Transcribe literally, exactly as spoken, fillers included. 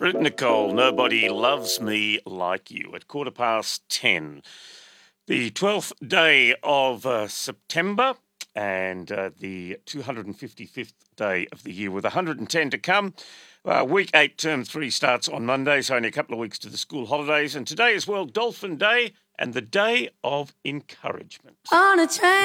Britt Nicole, Nobody Loves Me Like You, at quarter past ten. The twelfth day of uh, September and uh, the two hundred fifty-fifth day of the year with one hundred ten to come. Uh, week eight, term three starts on Monday, so only a couple of weeks to the school holidays. And today is World Dolphin Day and the Day of Encouragement. On a train.